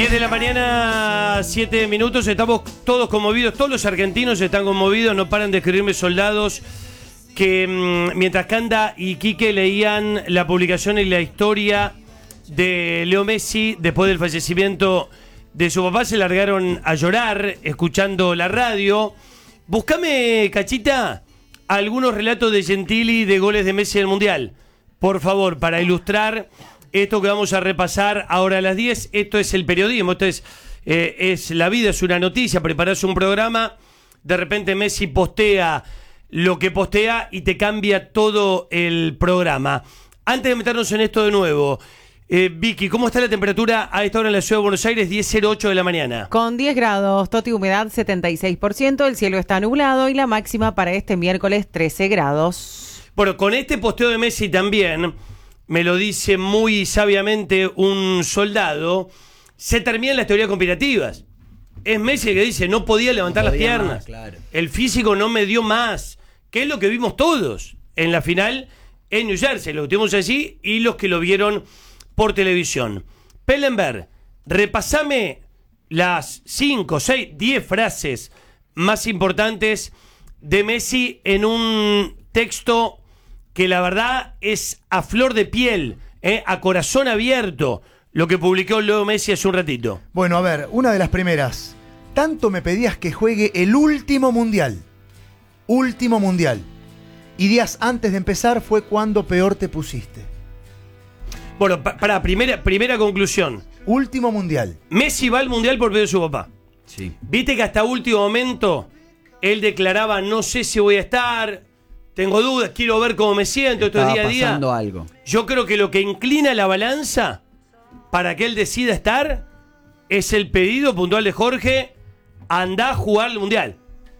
10 de la mañana, 7 minutos, estamos todos conmovidos, todos los argentinos están conmovidos, no paran de escribirme soldados que mientras Canda y Quique leían la publicación y la historia de Leo Messi después del fallecimiento de su papá, se largaron a llorar escuchando la radio. Buscame, Cachita, algunos relatos de Gentili de goles de Messi en el Mundial, por favor, para ilustrar esto que vamos a repasar ahora a las 10. Esto es el periodismo, esto es la vida, es una noticia, preparás un programa, de repente Messi postea lo que postea y te cambia todo el programa. Antes de meternos en esto de nuevo, Vicky, ¿cómo está la temperatura a esta hora en la ciudad de Buenos Aires? 10:08 de la mañana. Con 10 grados, Toti, humedad 76%, el cielo está nublado y la máxima para este miércoles 13 grados. Bueno, con este posteo de Messi también, me lo dice muy sabiamente un soldado, se terminan las teorías conspirativas. Es Messi el que dice, no podía levantar las piernas, más, claro. El físico no me dio más, que es lo que vimos todos en la final en New Jersey, lo que tuvimos allí y los que lo vieron por televisión. Pellenberg, repasame las 5, 6, 10 frases más importantes de Messi en un texto que la verdad es a flor de piel, a corazón abierto, lo que publicó Leo Messi hace un ratito. Bueno, a ver, una de las primeras. Tanto me pedías que juegue el último mundial. Último mundial. Y días antes de empezar fue cuando peor te pusiste. Bueno, para primera conclusión. Último mundial. Messi va al mundial por medio de su papá. Sí. Viste que hasta último momento él declaraba, no sé si voy a estar, tengo dudas, quiero ver cómo me siento, esto es día a día. Pasando algo. Yo creo que lo que inclina la balanza para que él decida estar es el pedido puntual de Jorge, andá a jugar el mundial.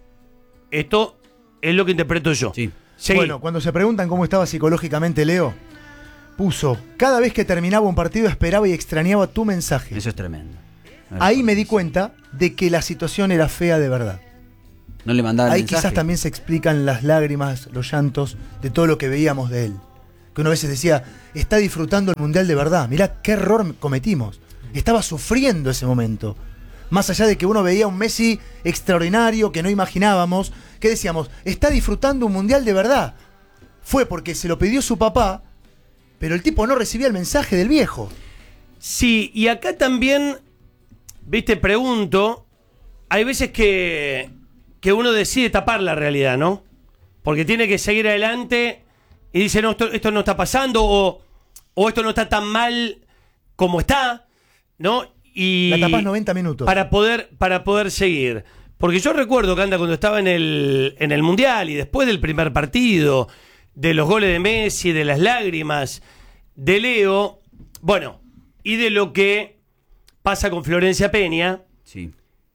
Esto es lo que interpreto yo. Sí. Seguí. Bueno, cuando se preguntan cómo estaba psicológicamente Leo, puso, cada vez que terminaba un partido esperaba y extrañaba tu mensaje. Eso es tremendo. Ahí me di cuenta de que la situación era fea de verdad. No le mandaba el Ahí mensaje. quizás también se explican las lágrimas, los llantos de todo lo que veíamos de él. Que uno a veces decía, está disfrutando el mundial de verdad. Mirá qué error cometimos. Estaba sufriendo ese momento. Más allá de que uno veía un Messi extraordinario que no imaginábamos, que decíamos, está disfrutando un mundial de verdad. Fue porque se lo pidió su papá, pero el tipo no recibía el mensaje del viejo. Sí, y acá también, viste, pregunto, hay veces que uno decide tapar la realidad, ¿no? Porque tiene que seguir adelante y dice, no, esto no está pasando, o esto no está tan mal como está, ¿no? Y la tapás 90 minutos. Para poder seguir. Porque yo recuerdo, Canda, cuando estaba en el Mundial y después del primer partido, de los goles de Messi, de las lágrimas de Leo, bueno, y de lo que pasa con Florencia Peña, sí,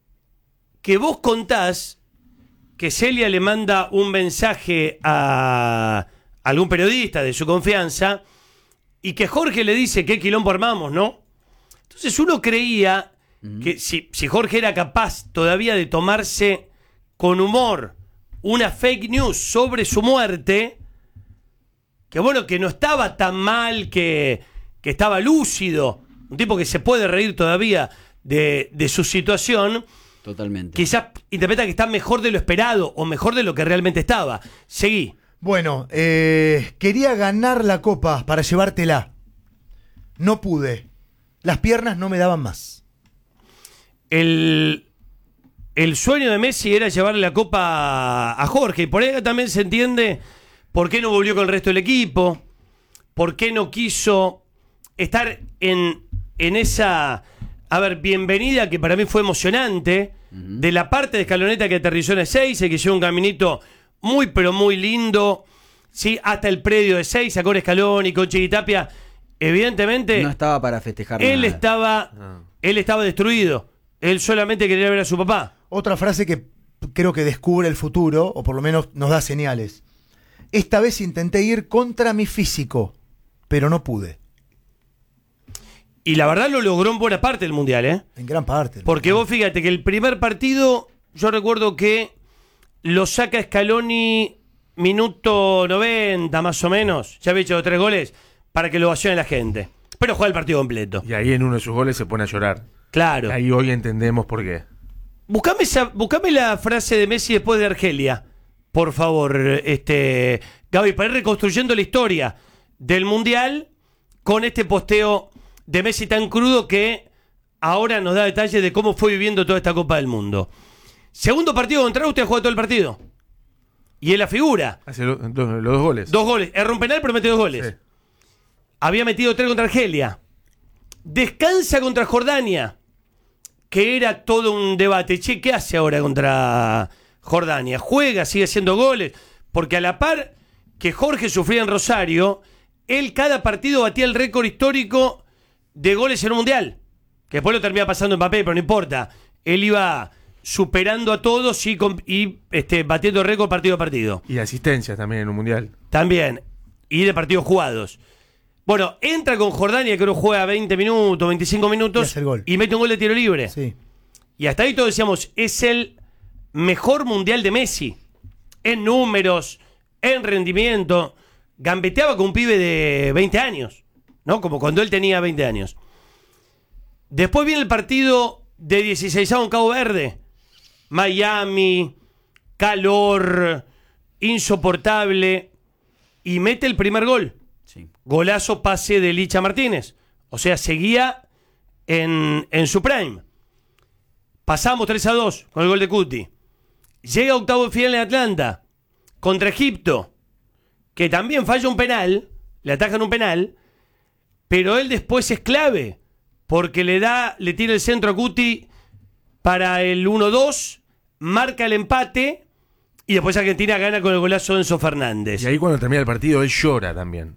que vos contás que Celia le manda un mensaje a algún periodista de su confianza y que Jorge le dice qué quilombo armamos, ¿no? Entonces uno creía que si Jorge era capaz todavía de tomarse con humor una fake news sobre su muerte, que bueno, que no estaba tan mal, que estaba lúcido, un tipo que se puede reír todavía de su situación. Totalmente. Quizás interpreta que está mejor de lo esperado o mejor de lo que realmente estaba. Seguí. Bueno, quería ganar la copa para llevártela. No pude. Las piernas no me daban más. El sueño de Messi era llevarle la copa a Jorge. Y por ahí también se entiende por qué no volvió con el resto del equipo. Por qué no quiso estar en esa... A ver, bienvenida, que para mí fue emocionante, de la parte de Scaloneta que aterrizó en Ezeiza, que hizo un caminito muy, pero muy lindo, ¿sí? Hasta el predio de Ezeiza, con Scaloni, con Chiquitapia. Evidentemente... No estaba para festejar él nada. Él estaba destruido. Él solamente quería ver a su papá. Otra frase que creo que descubre el futuro, o por lo menos nos da señales. Esta vez intenté ir contra mi físico, pero no pude. Y la verdad lo logró en buena parte del Mundial, ¿eh? En gran parte. Porque vos fíjate que el primer partido, yo recuerdo que lo saca Scaloni minuto 90 más o menos. Ya había hecho 3 goles para que lo ovacione la gente. Pero juega el partido completo. Y ahí en uno de sus goles se pone a llorar. Claro. Ahí hoy entendemos por qué. Buscame la frase de Messi después de Argelia, por favor, Gaby, para ir reconstruyendo la historia del Mundial con este posteo de Messi tan crudo que ahora nos da detalles de cómo fue viviendo toda esta Copa del Mundo. Segundo partido contra usted, ha jugado todo el partido. Y es la figura. Hace los 2 goles. 2 goles. Erró un penal, pero mete 2 goles. Sí. Había metido 3 contra Argelia. Descansa contra Jordania, que era todo un debate. Che, ¿qué hace ahora contra Jordania? Juega, sigue haciendo goles. Porque a la par que Jorge sufría en Rosario, él cada partido batía el récord histórico de goles en un mundial. Que después lo termina pasando en papel, pero no importa. Él iba superando a todos y batiendo récord partido a partido. Y asistencias también en un mundial. También. Y de partidos jugados. Bueno, entra con Jordania, que creo juega 20 minutos, 25 minutos. Y hace el gol. Y mete un gol de tiro libre. Sí. Y hasta ahí todos decíamos, es el mejor mundial de Messi. En números, en rendimiento. Gambeteaba con un pibe de 20 años. ¿No? Como cuando él tenía 20 años. Después viene el partido de 16avo en Cabo Verde. Miami, calor, insoportable. Y mete el primer gol. Sí. Golazo, pase de Licha Martínez. O sea, seguía en su prime. Pasamos 3-2 con el gol de Cuti. Llega octavo de final en Atlanta contra Egipto, que también falla un penal, le atajan un penal, pero él después es clave, porque le tira el centro a Cuti para el 1-2, marca el empate, y después Argentina gana con el golazo de Enzo Fernández. Y ahí cuando termina el partido, él llora también.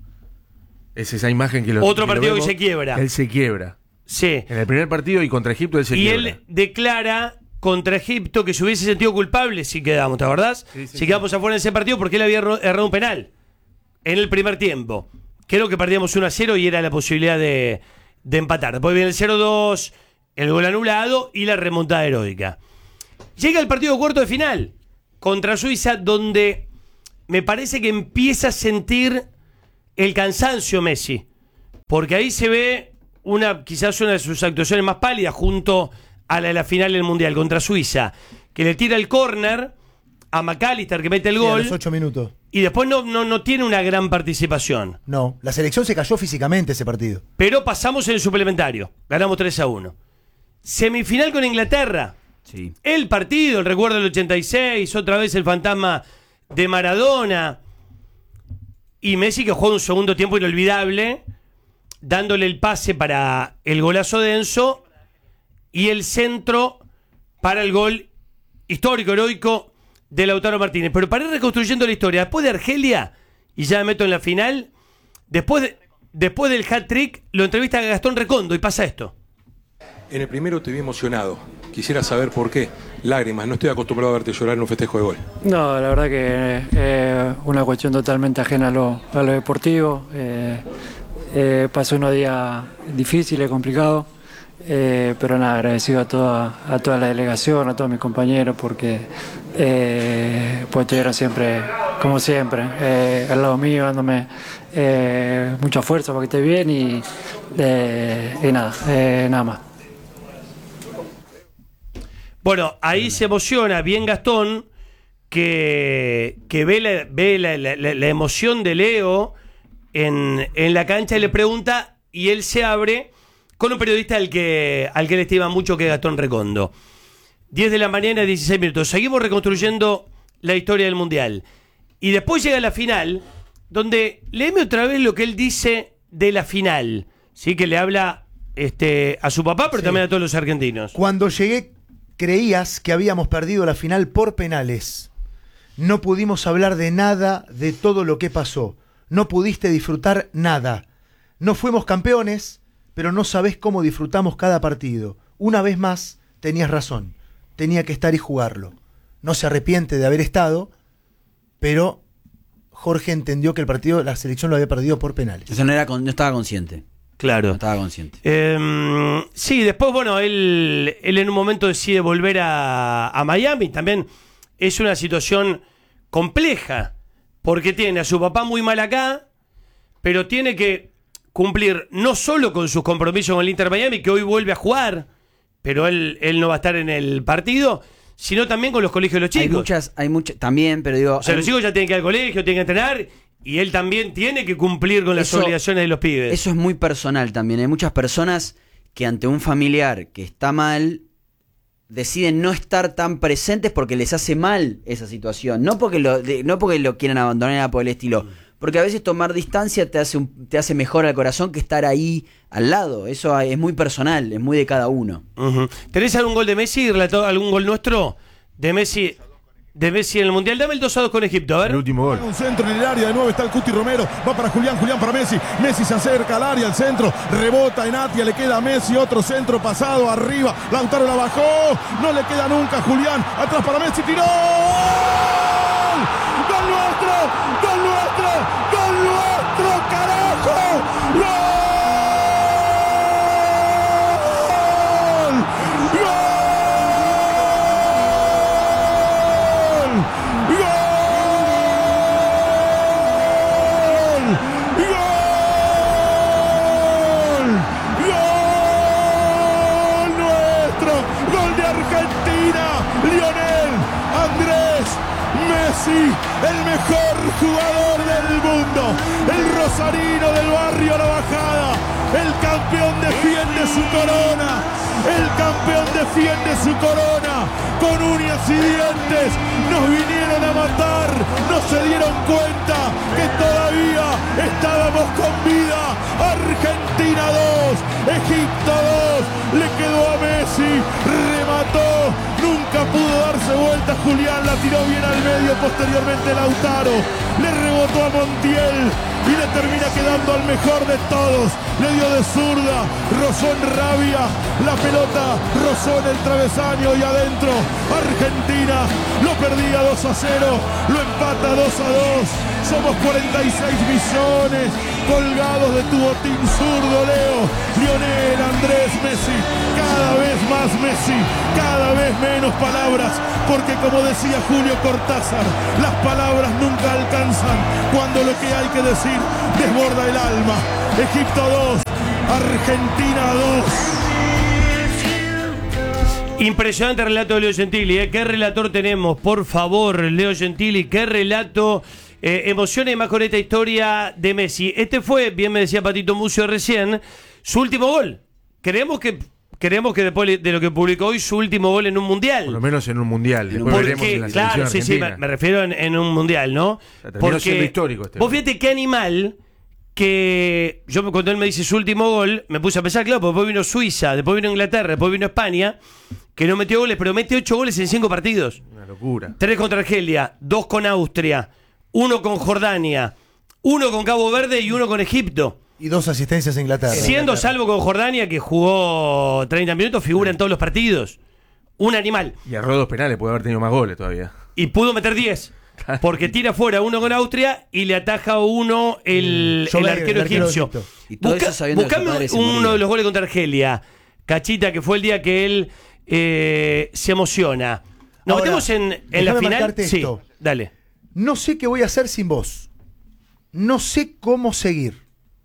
Es esa imagen que lo Otro que lo partido que vemos, se quiebra. Él se quiebra. Sí. En el primer partido y contra Egipto él se Y quiebra. él declara contra Egipto que se hubiese sentido culpable si quedamos, ¿te acordás? Sí, si quedamos afuera en ese partido porque él había errado un penal en el primer tiempo. Creo que perdíamos 1-0 y era la posibilidad de empatar. Después viene el 0-2, el gol anulado y la remontada heroica. Llega el partido de cuarto de final contra Suiza, donde me parece que empieza a sentir el cansancio Messi, porque ahí se ve quizás una de sus actuaciones más pálidas junto a la final del Mundial contra Suiza, que le tira el córner a McAllister, que mete el Sí, gol, a los 8 minutos. y después no tiene una gran participación. No, la selección se cayó físicamente ese partido. Pero pasamos en el suplementario, ganamos 3-1. Semifinal con Inglaterra. Sí. El partido, el recuerdo del 86, otra vez el fantasma de Maradona. Y Messi, que juega un segundo tiempo inolvidable, dándole el pase para el golazo de Enzo y el centro para el gol histórico, heroico de Lautaro Martínez. Pero para ir reconstruyendo la historia, después de Argelia, y ya me meto en la final, después del hat-trick, lo entrevista a Gastón Recondo y pasa esto. En el primero te vi emocionado. Quisiera saber por qué. Lágrimas, no estoy acostumbrado a verte llorar en un festejo de gol. No, la verdad que es una cuestión totalmente ajena a lo deportivo. Pasó unos días difíciles, complicados, pero nada, agradecido a toda la delegación, a todos mis compañeros, porque pues estuvieron siempre, como siempre, al lado mío, dándome mucha fuerza para que esté bien y nada más. Bueno, ahí se emociona bien Gastón, que ve la emoción de Leo en la cancha y le pregunta, y él se abre con un periodista al que le estima mucho, que es Gastón Recondo. 10 de la mañana, 16 minutos. Seguimos reconstruyendo la historia del Mundial. Y después llega la final, donde léeme otra vez lo que él dice de la final. Sí, que le habla a su papá, pero Sí. también a todos los argentinos. Cuando llegué, creías que habíamos perdido la final por penales. No pudimos hablar de nada de todo lo que pasó. No pudiste disfrutar nada. No fuimos campeones, pero no sabés cómo disfrutamos cada partido. Una vez más, tenías razón. Tenía que estar y jugarlo. No se arrepiente de haber estado, pero Jorge entendió que el partido, la selección lo había perdido por penales. Eso no estaba consciente. Claro. No estaba consciente. Sí, después, bueno, él en un momento decide volver a Miami. También es una situación compleja, porque tiene a su papá muy mal acá, pero tiene que cumplir no solo con sus compromisos con el Inter Miami, que hoy vuelve a jugar, pero él no va a estar en el partido, sino también con los colegios de los chicos. Hay muchas, también, pero digo... O sea, los chicos ya tienen que ir al colegio, tienen que entrenar, y él también tiene que cumplir con las obligaciones de los pibes. Eso es muy personal también. Hay muchas personas que ante un familiar que está mal deciden no estar tan presentes porque les hace mal esa situación. No porque lo quieran abandonar nada por el estilo. Porque a veces tomar distancia te hace mejor al corazón que estar ahí al lado. Eso es muy personal, es muy de cada uno. Uh-huh. ¿Tenés algún gol de Messi? ¿Algún gol nuestro de Messi en el Mundial? Dame el 2-2 con Egipto, a ver. El último gol. Un centro en el área, de nuevo está el Cuti Romero, va para Julián para Messi, Messi se acerca al área, al centro, rebota en Atia, le queda a Messi, otro centro pasado, arriba, Lautaro la bajó, no le queda nunca a Julián, atrás para Messi, tiró, ¡gol nuestro! ¡Gol nuestro! ¡Gol nuestro, carajo! ¡Gol! El mejor jugador del mundo, el rosarino del barrio La Bajada, el campeón defiende su corona, con uñas y dientes, nos vinieron a matar, no se dieron cuenta que todavía estábamos con vida. Argentina 2, Egipto 2, le quedó a Messi, remató, nunca pudo darse vuelta Julián, la tiró bien al medio, posteriormente Lautaro, le rebotó a Montiel y le termina quedando al mejor de todos, le dio de zurda, rozó en Rabia, la pelota rozó en el travesaño y adentro, Argentina lo perdía 2-0, lo empata 2-2, somos 46 millones colgados de tu botín zurdo, Leo, Lionel Andrés Messi, cada vez más Messi, cada vez menos palabras, porque como decía Julio Cortázar, las palabras nunca alcanzan cuando lo que hay que decir desborda el alma. Egipto 2, Argentina 2. Impresionante relato de Leo Gentili, ¿eh? ¿Qué relator tenemos? Por favor, Leo Gentili, qué relato. Emociones más con esta historia de Messi. Este fue, bien me decía Patito Mucio recién, su último gol. Creemos que después de lo que publicó hoy, su último gol en un mundial. Por lo menos en un mundial. Después veremos en la claro, selección sí, argentina. me refiero en un mundial, ¿no? Terminó siendo histórico este vos gol. fíjate qué animal que yo cuando él me dice su último gol, me puse a pensar, claro, porque después vino Suiza, después vino Inglaterra, después vino España, que no metió goles, pero mete 8 goles en 5 partidos. Una locura. 3 contra Argelia, 2 con Austria, 1 con Jordania, 1 con Cabo Verde y 1 con Egipto. Y 2 asistencias a Inglaterra. Siendo salvo con Jordania, que jugó 30 minutos, figura en todos los partidos. Un animal. Y erró 2 penales, puede haber tenido más goles todavía. Y pudo meter 10. Porque tira fuera 1 con Austria y le ataja 1 el arquero egipcio. Y todo eso sabiendo que su Buscame padre se uno moría. de los goles contra Argelia, Cachita, que fue el día que él se emociona. Nos Ahora, metemos en la déjame final. marcarte Sí, esto. dale. No sé qué voy a hacer sin vos. No sé cómo seguir.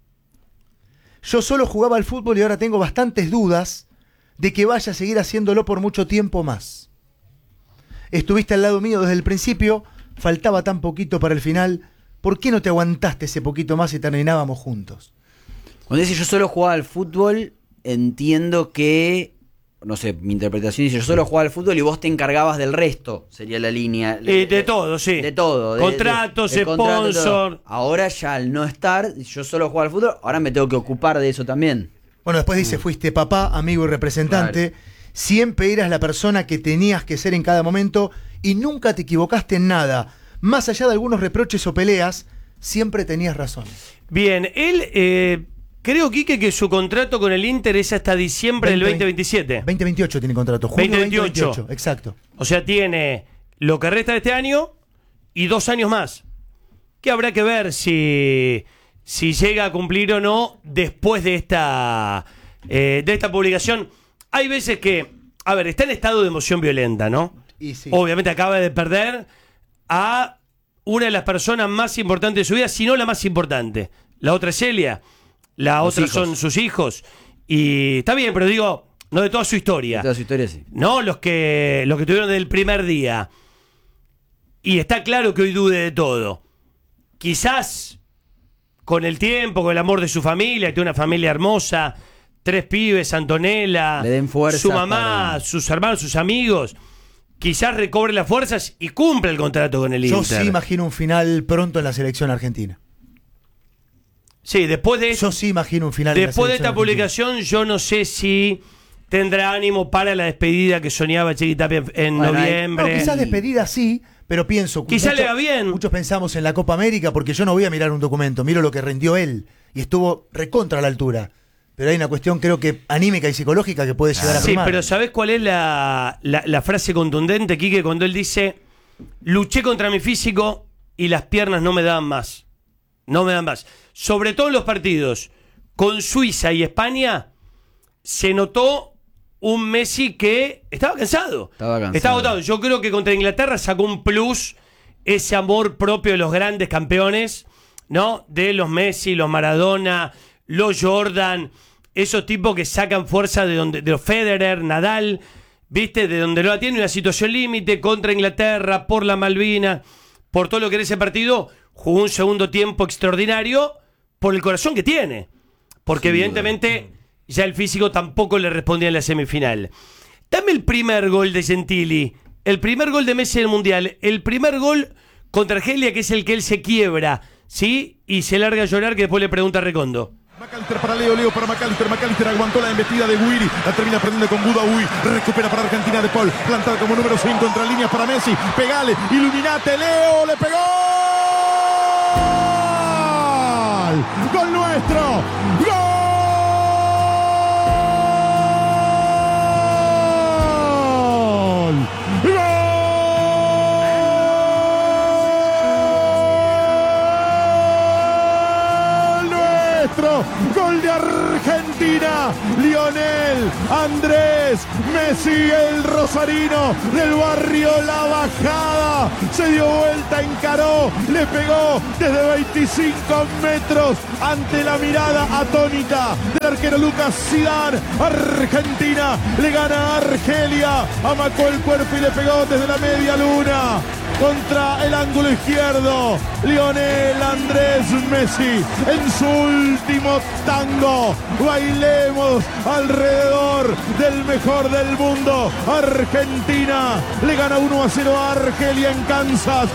Yo solo jugaba al fútbol y ahora tengo bastantes dudas de que vaya a seguir haciéndolo por mucho tiempo más. Estuviste al lado mío desde el principio, faltaba tan poquito para el final. ¿Por qué no te aguantaste ese poquito más y terminábamos juntos? Cuando dice yo solo jugaba al fútbol, entiendo que, no sé, mi interpretación dice yo solo jugaba al fútbol y vos te encargabas del resto, sería la línea. De todo, sí. De todo. Contratos, de contrato, sponsor. todo. Ahora ya al no estar, yo solo jugaba al fútbol, ahora me tengo que ocupar de eso también. Bueno, después dice, fuiste papá, amigo y representante. Claro. Siempre eras la persona que tenías que ser en cada momento y nunca te equivocaste en nada. Más allá de algunos reproches o peleas, siempre tenías razón. Bien, él, creo, Quique, que su contrato con el Inter es hasta diciembre del 2027. 2028 tiene contrato. Junio 2028. 2028, exacto. O sea, tiene lo que resta de este año y 2 años más. Que habrá que ver si llega a cumplir o no después de esta publicación. Hay veces que, a ver, está en estado de emoción violenta, ¿no? Y sí. Obviamente acaba de perder a una de las personas más importantes de su vida, si no la más importante. La otra es Celia, la Los otra hijos. son sus hijos. Y está bien, pero digo, no de toda su historia. De toda su historia, sí. No los que tuvieron desde el primer día. Y está claro que hoy dude de todo. Quizás con el tiempo, con el amor de su familia, que tiene una familia hermosa, 3 pibes, Antonella, le den fuerza su mamá, sus hermanos, sus amigos, quizás recobre las fuerzas y cumpla el contrato con el Inter. Yo sí imagino un final pronto en la selección argentina. Sí, después de Yo sí imagino un final en la después de selección esta publicación, yo no sé si tendrá ánimo para la despedida que soñaba Chiqui Tapia en noviembre. No, quizás despedida sí, pero pienso... Quizás le va bien. Muchos pensamos en la Copa América, porque yo no voy a mirar un documento, miro lo que rindió él, y estuvo recontra a la altura. Pero hay una cuestión, creo que anímica y psicológica que puede llegar a Sí, primar. pero ¿sabés cuál es la frase contundente, Quique? Cuando él dice, luché contra mi físico y las piernas no me daban más. No me dan más. Sobre todo en los partidos con Suiza y España, se notó un Messi que estaba cansado. Estaba agotado. Yo creo que contra Inglaterra sacó un plus, ese amor propio de los grandes campeones, ¿no? De los Messi, los Maradona, los Jordan, esos tipos que sacan fuerza de los Federer, Nadal, ¿viste? De donde no la tiene, una situación límite contra Inglaterra, por la Malvinas, por todo lo que era ese partido, jugó un segundo tiempo extraordinario por el corazón que tiene. Porque evidentemente ya el físico tampoco le respondía en la semifinal. Dame el primer gol de Gentili, el primer gol de Messi en el Mundial, el primer gol contra Argelia, que es el que él se quiebra, ¿sí? Y se larga a llorar, que después le pregunta a Recondo. McAllister para Leo para McAllister. McAllister aguantó la embestida de Guiri. La termina perdiendo con Budaoui. Recupera para Argentina de Paul. Plantada como número 5 entre líneas para Messi. Pegale, iluminate, Leo, le pegó. ¡Gol nuestro! ¡Gol! Gol de Argentina, Lionel Andrés Messi, el rosarino del barrio La Bajada, se dio vuelta, encaró, le pegó desde 25 metros ante la mirada atónita del arquero Lucas Zidane. Argentina le gana a Argelia, amacó el cuerpo y le pegó desde la media luna contra el ángulo izquierdo. Lionel Andrés Messi en su último tango. Bailemos alrededor del mejor del mundo. Argentina le gana 1-0 a Argelia en Kansas.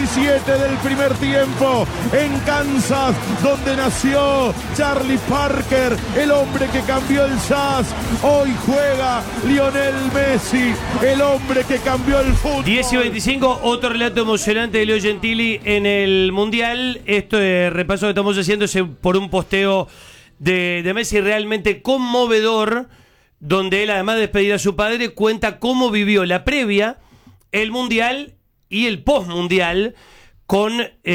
17 del primer tiempo en Kansas, donde nació Charlie Parker, el hombre que cambió el jazz. Hoy juega Lionel Messi, el hombre que cambió el fútbol. 10:25, otro relato emocionante de Leo Gentili en el Mundial. Esto de repaso que estamos haciendo es por un posteo de Messi realmente conmovedor, donde él, además de despedir a su padre, cuenta cómo vivió la previa, el Mundial y el post-Mundial con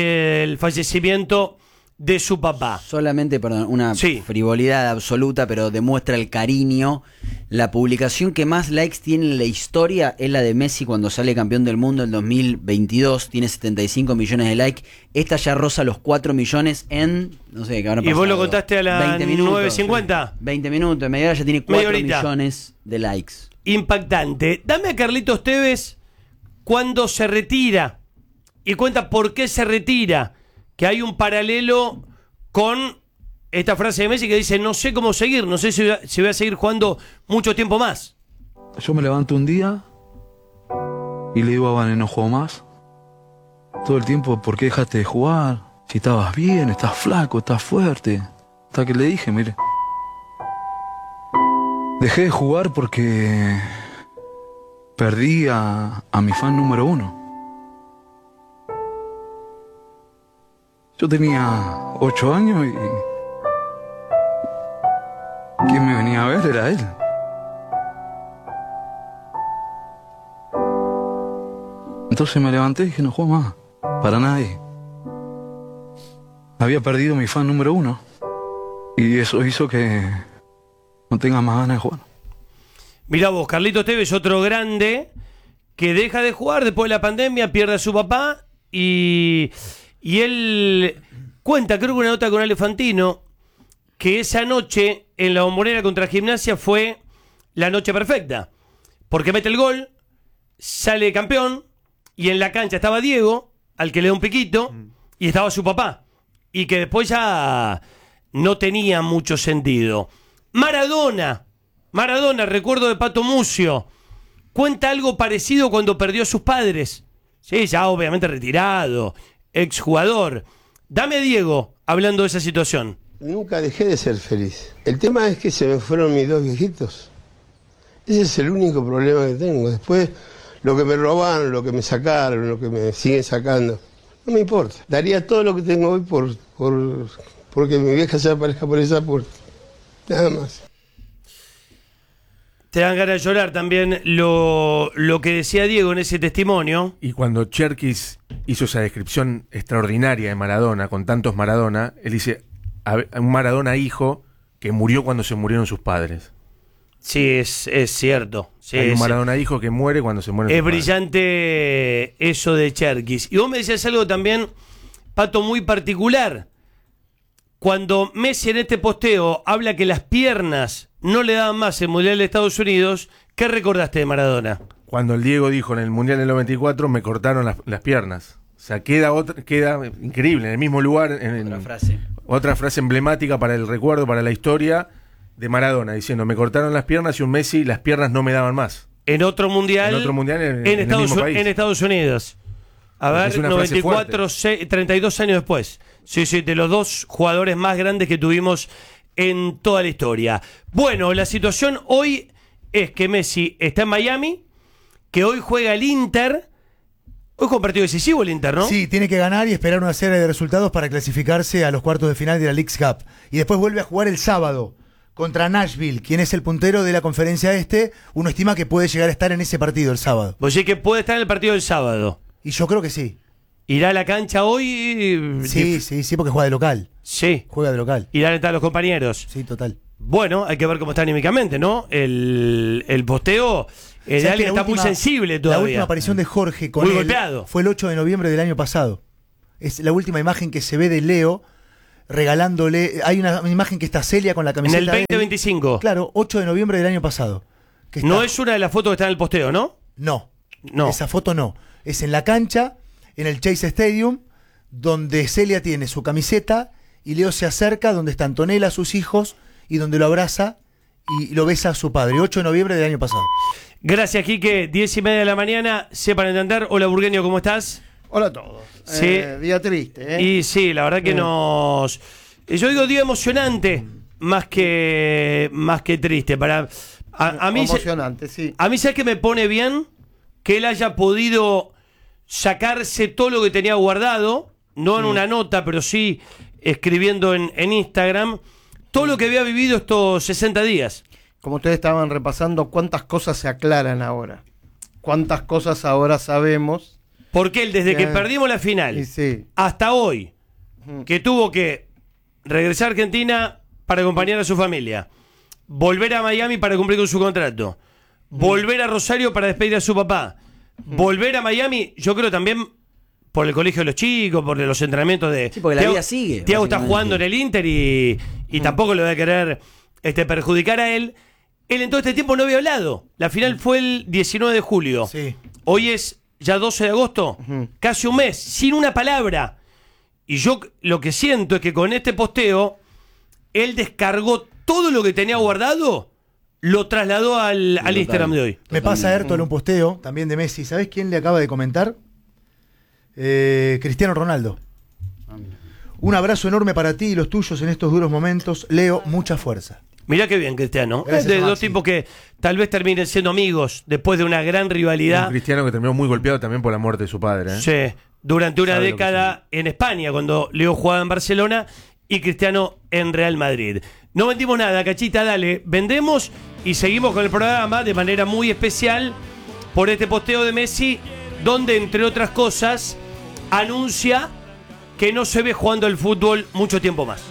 el fallecimiento de su papá. Solamente, perdón, una frivolidad absoluta, pero demuestra el cariño. La publicación que más likes tiene en la historia es la de Messi cuando sale campeón del mundo en 2022. Tiene 75 millones de likes. Esta ya roza los 4 millones en, no sé, ¿qué habrá pasado? ¿Y vos lo contaste a las 9:50? 20 minutos, en media hora ya tiene 4 millones de likes. Impactante. Dame a Carlitos Tevez cuando se retira y cuenta por qué se retira. Que hay un paralelo con esta frase de Messi que dice: no sé cómo seguir, no sé si voy a seguir jugando mucho tiempo más. Yo me levanto un día y le digo a Vane, no juego más. Todo el tiempo, ¿por qué dejaste de jugar? Si estabas bien, estás flaco, estás fuerte. Hasta que le dije, mire, dejé de jugar porque perdí a mi fan número 1. Yo tenía 8 años y quien me venía a ver era él. Entonces me levanté y dije, no juego más, para nadie. Había perdido mi fan número 1 y eso hizo que no tenga más ganas de jugar. Mirá vos, Carlitos Tevez, otro grande que deja de jugar después de la pandemia, pierde a su papá y él cuenta, creo que una nota con Ale Fantino, que esa noche en la Bombonera contra Gimnasia fue la noche perfecta. Porque mete el gol, sale campeón, y en la cancha estaba Diego, al que le da un piquito, y estaba su papá. Y que después ya no tenía mucho sentido. Maradona, recuerdo de Pato Mucio, cuenta algo parecido cuando perdió a sus padres. Sí, ya obviamente retirado, exjugador. Dame a Diego hablando de esa situación. Nunca dejé de ser feliz. El tema es que se me fueron mis 2 viejitos. Ese es el único problema que tengo. Después, lo que me robaron, lo que me sacaron, lo que me siguen sacando, no me importa. Daría todo lo que tengo hoy porque mi vieja se aparezca por esa puerta. Nada más. Te dan ganas de llorar también lo que decía Diego en ese testimonio. Y cuando Cherkis hizo esa descripción extraordinaria de Maradona, con tantos Maradona, él dice, un Maradona hijo que murió cuando se murieron sus padres. Sí, es cierto. Sí, hay un Maradona hijo que muere cuando se mueren sus padres. Es brillante eso de Cherkis. Y vos me decías algo también, Pato, muy particular. Cuando Messi en este posteo habla que las piernas no le daban más en el Mundial de Estados Unidos, ¿qué recordaste de Maradona? Cuando el Diego dijo en el Mundial del 94, me cortaron las piernas. O sea, queda increíble, en el mismo lugar. Otra frase emblemática para el recuerdo, para la historia de Maradona, diciendo, me cortaron las piernas, y un Messi, las piernas no me daban más. En otro mundial en Estados Unidos. A ver, 94, 32 años después. Sí, de los 2 jugadores más grandes que tuvimos en toda la historia. Bueno, la situación hoy es que Messi está en Miami, que hoy juega el Inter. Hoy es un partido decisivo el Inter, ¿no? Sí, tiene que ganar y esperar una serie de resultados para clasificarse a los cuartos de final de la Leagues Cup. Y después vuelve a jugar el sábado contra Nashville, quien es el puntero de la conferencia este. Uno estima que puede llegar a estar en ese partido el sábado. Pues sí, que puede estar en el partido del sábado. Y yo creo que sí. ¿Irá a la cancha hoy? Sí, porque juega de local. Sí. Juega de local. ¿Irán a estar los compañeros? Sí, total. Bueno, hay que ver cómo está anímicamente, ¿no? El posteo, alguien está muy sensible todavía. La última aparición de Jorge con muy él golpeado. Fue el 8 de noviembre del año pasado. Es la última imagen que se ve de Leo regalándole. Hay una imagen que está Celia con la camiseta. En el 2025. Claro, 8 de noviembre del año pasado. No es una de las fotos que está en el posteo, ¿no? No. Esa foto no. Es en la cancha, en el Chase Stadium, donde Celia tiene su camiseta y Leo se acerca donde está Antonella, sus hijos, y donde lo abraza y lo besa a su padre. 8 de noviembre del año pasado. Gracias, Quique. 10:30 de la mañana. Sepan entender. Hola, Burgueño, ¿cómo estás? Hola a todos. Sí. Día triste, ¿eh? Y sí, la verdad que nos... Yo digo día emocionante más que triste. A mí, emocionante, sí. A mí, ¿sabes qué me pone bien? Que él haya podido sacarse todo lo que tenía guardado, no en una nota, pero sí escribiendo en Instagram, todo lo que había vivido estos 60 días. Como ustedes estaban repasando, ¿cuántas cosas se aclaran ahora? ¿Cuántas cosas ahora sabemos? Porque él, desde que perdimos la final hasta hoy, que tuvo que regresar a Argentina para acompañar a su familia, volver a Miami para cumplir con su contrato, volver a Rosario para despedir a su papá, volver a Miami, yo creo también por el colegio de los chicos, por los entrenamientos de... Sí, porque la vida sigue. Thiago está jugando en el Inter y tampoco le voy a querer perjudicar a él. Él en todo este tiempo no había hablado. La final fue el 19 de julio. Sí. Hoy es ya 12 de agosto, casi un mes, sin una palabra. Y yo lo que siento es que con este posteo, él descargó todo lo que tenía guardado, lo trasladó al Instagram de hoy. Me pasa Ertol un posteo también de Messi. ¿Sabés quién le acaba de comentar? Cristiano Ronaldo. Un abrazo enorme para ti y los tuyos en estos duros momentos. Leo, mucha fuerza. Mirá qué bien, Cristiano. Gracias, de dos tipos que tal vez terminen siendo amigos después de una gran rivalidad. Un Cristiano que terminó muy golpeado también por la muerte de su padre. Sí, durante una década en España, cuando Leo jugaba en Barcelona y Cristiano en Real Madrid. No vendimos nada, Cachita, dale. Vendemos y seguimos con el programa de manera muy especial por este posteo de Messi, donde, entre otras cosas, anuncia que no se ve jugando el fútbol mucho tiempo más.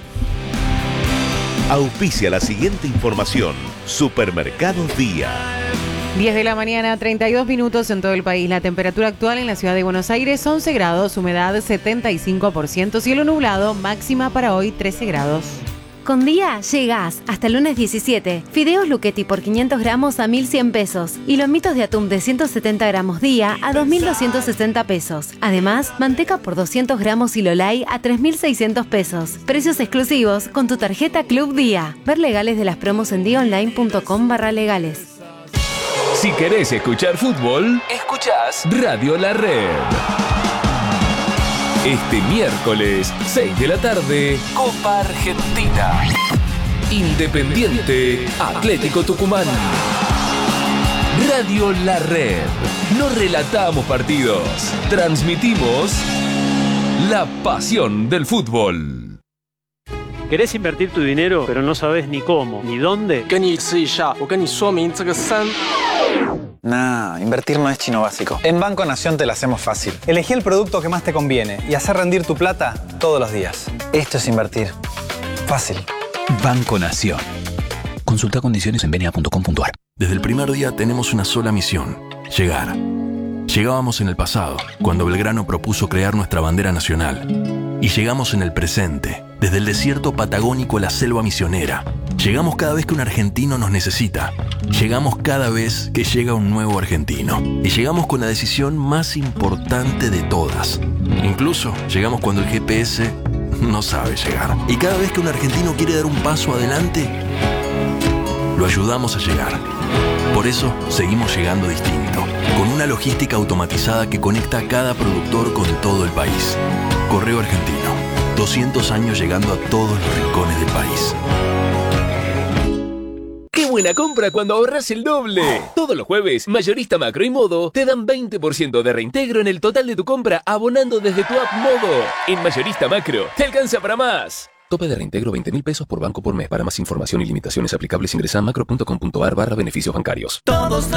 Auspicia la siguiente información. Supermercados Día. 10 de la mañana, 32 minutos en todo el país. La temperatura actual en la ciudad de Buenos Aires, 11 grados, humedad 75%, cielo nublado, máxima para hoy 13 grados. Con Día llegás hasta el lunes 17. Fideos Luchetti por 500 gramos a 1.100 pesos. Y lomitos de atún de 170 gramos día a 2.260 pesos. Además, manteca por 200 gramos y Lolay a 3.600 pesos. Precios exclusivos con tu tarjeta Club Día. Ver legales de las promos en diaonline.com/legales. Si querés escuchar fútbol, escuchás Radio La Red. Este miércoles, 6 de la tarde, Copa Argentina. Independiente, Atlético Tucumán. Radio La Red. No relatamos partidos, transmitimos la pasión del fútbol. ¿Querés invertir tu dinero, pero no sabes ni cómo, ni dónde? Nah, invertir no es chino básico. En Banco Nación te la hacemos fácil. Elegí el producto que más te conviene y hacer rendir tu plata todos los días. Esto es invertir. Fácil. Banco Nación. Consulta condiciones en bna.com.ar. Desde el primer día tenemos una sola misión: llegar. Llegábamos en el pasado, cuando Belgrano propuso crear nuestra bandera nacional. Y llegamos en el presente, desde el desierto patagónico a la selva misionera. Llegamos cada vez que un argentino nos necesita. Llegamos cada vez que llega un nuevo argentino. Y llegamos con la decisión más importante de todas. Incluso llegamos cuando el GPS no sabe llegar. Y cada vez que un argentino quiere dar un paso adelante, lo ayudamos a llegar. Por eso seguimos llegando distinto, con una logística automatizada que conecta a cada productor con todo el país. Correo Argentino, 200 años llegando a todos los rincones del país. ¡Qué buena compra cuando ahorras el doble! Todos los jueves, Mayorista Macro y Modo te dan 20% de reintegro en el total de tu compra abonando desde tu app Modo. En Mayorista Macro, te alcanza para más. Tope de reintegro 20.000 pesos por banco por mes. Para más información y limitaciones aplicables ingresa a macro.com.ar/beneficios bancarios. Todos